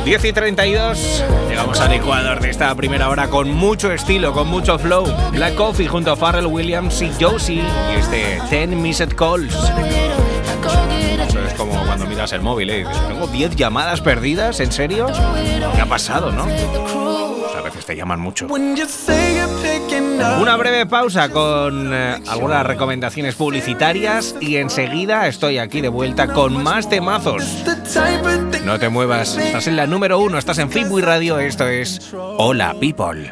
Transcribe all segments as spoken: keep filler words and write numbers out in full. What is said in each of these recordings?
diez y treinta y dos, llegamos al Ecuador de esta primera hora con mucho estilo, con mucho flow. Black Coffee junto a Pharrell Williams y Josie y este ten Missed Calls. Eso es como cuando miras el móvil, ¿eh? Tengo diez llamadas perdidas, ¿en serio? ¿Qué ha pasado, no? Pues a veces te llaman mucho. Una breve pausa con eh, algunas recomendaciones publicitarias y enseguida estoy aquí de vuelta con más temazos. No te muevas, estás en la número uno, estás en Fitbuy Radio, esto es Hola People.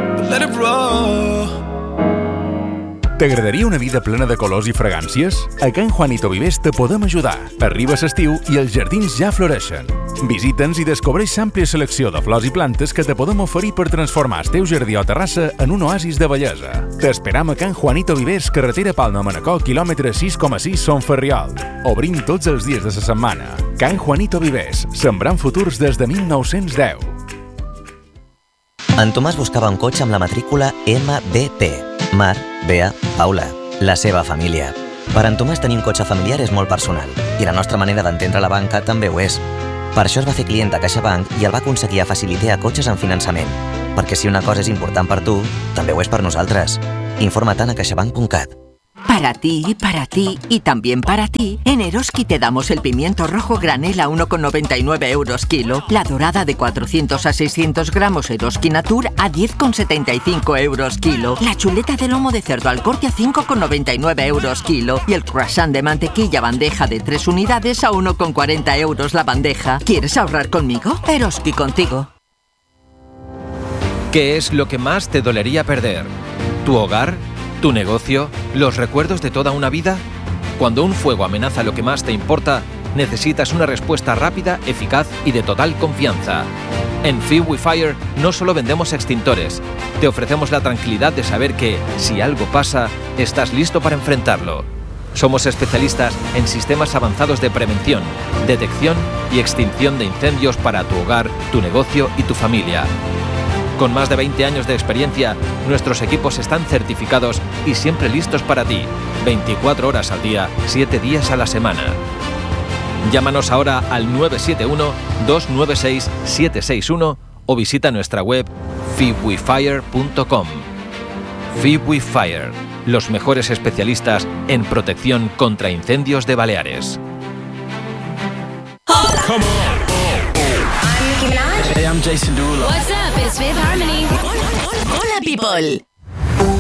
T'agradaria una vida plena de colors i fragàncies? A Can Juanito Vivers te podem ajudar. Arriba l'estiu i els jardins ja floreixen. Visita'ns i descobreix l'àmplia selecció de flors i plantes que te podem oferir per transformar el teu jardí o terrassa en un oasis de bellesa. T'esperam a Can Juanito Vivers, carretera Palma-Manacor, quilòmetre sis coma sis, Son Ferriol. Obrim tots els dies de la setmana. Can Juanito Vivers, sembrant futurs des de mil nou-cents deu. En Tomàs buscava un cotxe amb la matrícula M B P. Mar, Bea, Paula, la seva família. Per en Tomàs tenir un cotxe familiar és molt personal i la nostra manera d'entendre la banca també ho és. Per això es va fer client a CaixaBank i el va aconseguir a facilitar cotxes en finançament. Perquè si una cosa és important per tu, també ho és per nosaltres. Informa't a caixabank punt cat. Para ti, para ti y también para ti, en Eroski te damos el pimiento rojo granel a uno con noventa y nueve euros kilo, la dorada de cuatrocientos a seiscientos gramos Eroski Natur a diez con setenta y cinco euros kilo, la chuleta de lomo de cerdo al corte a cinco con noventa y nueve euros kilo y el croissant de mantequilla bandeja de tres unidades a uno con cuarenta euros la bandeja. ¿Quieres ahorrar conmigo? Eroski contigo. ¿Qué es lo que más te dolería perder? ¿Tu hogar? ¿Tu negocio? ¿Los recuerdos de toda una vida? Cuando un fuego amenaza lo que más te importa, necesitas una respuesta rápida, eficaz y de total confianza. En Fitbuy Fire no solo vendemos extintores, te ofrecemos la tranquilidad de saber que, si algo pasa, estás listo para enfrentarlo. Somos especialistas en sistemas avanzados de prevención, detección y extinción de incendios para tu hogar, tu negocio y tu familia. Con más de veinte años de experiencia, nuestros equipos están certificados y siempre listos para ti, veinticuatro horas al día, siete días a la semana. Llámanos ahora al nueve siete uno, dos nueve seis, siete seis uno o visita nuestra web fitbuy fire punto com. Fitbuy Fire, los mejores especialistas en protección contra incendios de Baleares. Come on. Hey, I'm Jason Derulo. What's up? It's Fifth Harmony. Hola people.